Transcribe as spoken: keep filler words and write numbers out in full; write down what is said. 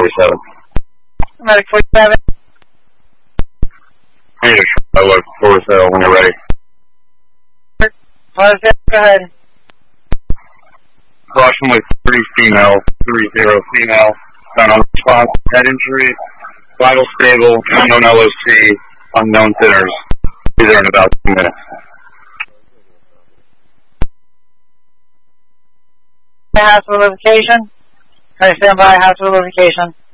forty-seven. Medic forty-seven. Hey, Charlotte, forty-seven when you're ready. forty-seven, go ahead. Approximately thirty female, three zero female, found on response, head injury, vital stable, unknown L O C, unknown thinners. Be there in about two minutes. Hospital location. All right, stand by, hospital location.